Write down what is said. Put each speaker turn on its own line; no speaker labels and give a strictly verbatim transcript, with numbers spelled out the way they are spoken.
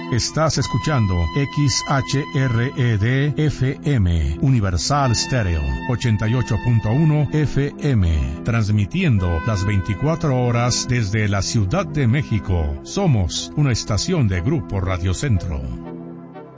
Estás escuchando X H R E D F M, Universal Stereo, ochenta y ocho punto uno F M, transmitiendo las veinticuatro horas desde la Ciudad de México. Somos una estación de Grupo Radio Centro.